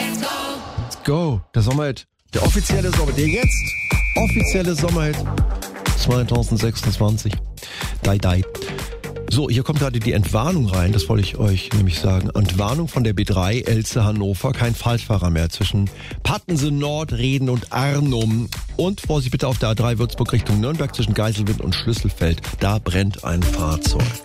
Let's go. Der Sommerhit. Der offizielle Sommerhit. Der jetzt offizielle Sommerhit 2026. Die. So, hier kommt gerade die Entwarnung rein, das wollte ich euch nämlich sagen. Entwarnung von der B3 Elze Hannover, kein Falschfahrer mehr zwischen Pattensen Nord, Reden und Arnum. Und Vorsicht bitte auf der A3 Würzburg Richtung Nürnberg zwischen Geiselwind und Schlüsselfeld, da brennt ein Fahrzeug.